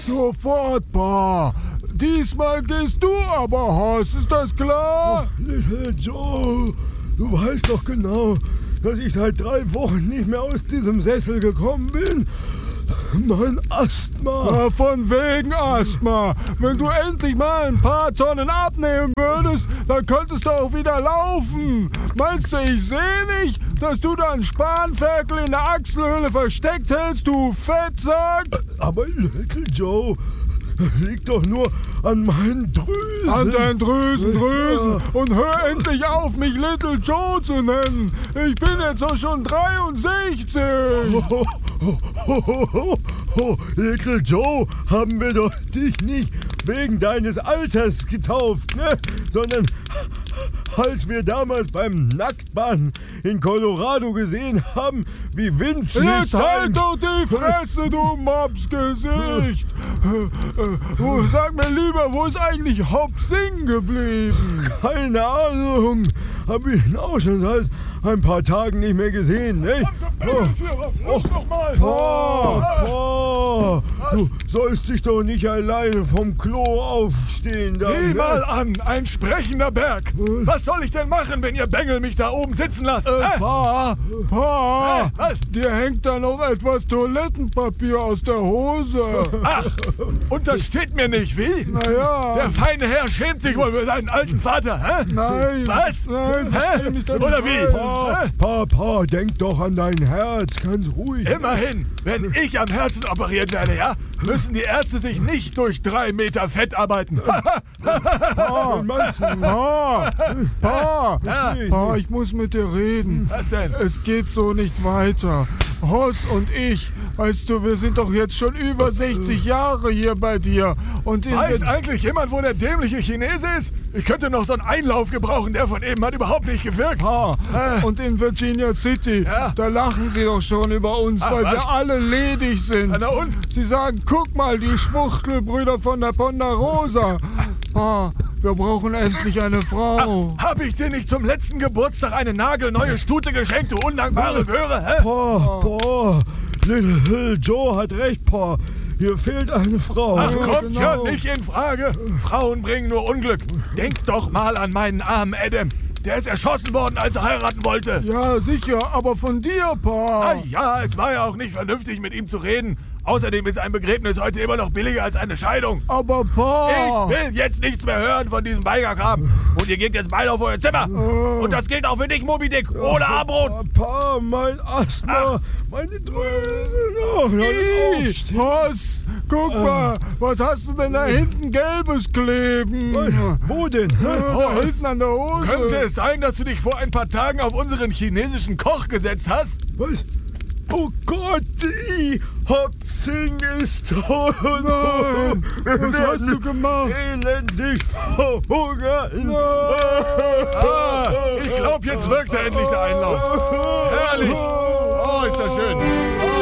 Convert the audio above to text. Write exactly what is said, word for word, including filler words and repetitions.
Sofort, Pa. Diesmal gehst du aber, Horst. Ist das klar? Oh, Little Joe, du weißt doch genau, dass ich seit drei Wochen nicht mehr aus diesem Sessel gekommen bin. Mein Asthma. Ja, von wegen Asthma. Wenn du endlich mal ein paar Tonnen abnehmen würdest, dann könntest du auch wieder laufen. Meinst du, ich sehe nicht, dass du da einen Spanferkel in der Achselhöhle versteckt hältst, du Fettsack? Aber Little Joe, das liegt doch nur an meinen Drüsen. An deinen Drüsen, Drüsen. Ja. Und hör endlich auf, mich Little Joe zu nennen. Ich bin jetzt doch schon dreiundsechzig. Oh, oh, oh, oh, oh, oh. Little Joe, haben wir doch dich nicht wegen deines Alters getauft, ne? Sondern als wir damals beim Nacktbaden in Colorado gesehen haben, wie winzig Jetzt halt doch die Fresse, du Mopsgesicht! Sag mir lieber, wo ist eigentlich Hop Sing geblieben? Keine Ahnung, hab ich auch schon seit ein paar Tagen nicht mehr gesehen, ne? Oh, oh, doch mal! Pa, Pa, du sollst dich doch nicht alleine vom Klo aufstehen. Da, Sieh ne? mal an, ein sprechender Berg. Was soll ich denn machen, wenn ihr Bengel mich da oben sitzen lasst? Äh, Hä? Pa, Pa, Hä, was? dir hängt da noch etwas Toilettenpapier aus der Hose. Ach, und das steht mir nicht, wie? Naja. Der feine Herr schämt sich wohl für seinen alten Vater, hä? Nein. Was? Nein, Hä? mich da Oder nicht wie? rein. Pa, Hä? Pa, Pa, denk doch an dein Herz, ganz ruhig. Immerhin, wenn ich am Herzen operiert werde, ja, müssen die Ärzte sich nicht durch drei Meter Fett arbeiten. Pa, Pa, Pa, Ja. Pa, ich muss mit dir reden. Was denn? Es geht so nicht weiter. Horst und ich, weißt du, wir sind doch jetzt schon über sechzig Jahre hier bei dir. Und in Weiß Vir- eigentlich jemand, wo der dämliche Chinese ist? Ich könnte noch so einen Einlauf gebrauchen, der von eben hat überhaupt nicht gewirkt. Pa, Äh. und in Virginia City, Ja. da lachen sie doch schon über uns, Ach, weil was? wir alle ledig sind. Na und? Sie sagen, guck mal, die Schwuchtelbrüder von der Ponderosa. Pa, wir brauchen endlich eine Frau. Hab ich dir nicht zum letzten Geburtstag eine nagelneue Stute geschenkt, du undankbare Göre, hä? Pa, Pa, Little Joe hat recht, Pa. Hier fehlt eine Frau. Ach, Ja, kommt genau. ja nicht in Frage. Frauen bringen nur Unglück. Denk doch mal an meinen armen Adam. Der ist erschossen worden, als er heiraten wollte. Ja, sicher, aber von dir, Pa. Ah ja, es war ja auch nicht vernünftig, mit ihm zu reden. Außerdem ist ein Begräbnis heute immer noch billiger als eine Scheidung. Aber Pa. Ich will jetzt nichts mehr hören von diesem Weigerkram. Und ihr geht jetzt beide auf euer Zimmer. Und das gilt auch für dich, Moby Dick. Ohne Abendbrot. Pa, mein Asthma, meine Drüsen. Oh, Ih, aufstehen. Horst, guck mal, was hast du denn da hinten Gelbes kleben? Wo denn? Da hinten an der Hose. Könnte es sein, dass du dich vor ein paar Tagen auf unseren chinesischen Koch gesetzt hast? Was? Oh Gott, die Hop Sing ist tot. Nein, was hast du gemacht? Elendig verhungern. Ah, ich glaube, jetzt wirkt er endlich der Einlauf. Herrlich. Oh, ist das schön.